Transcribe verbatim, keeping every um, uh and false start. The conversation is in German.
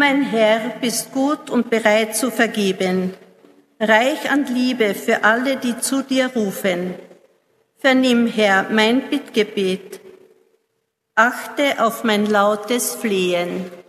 mein Herr, bist gut und bereit zu vergeben, reich an Liebe für alle, die zu dir rufen. Vernimm, Herr, mein Bittgebet, achte auf mein lautes Flehen.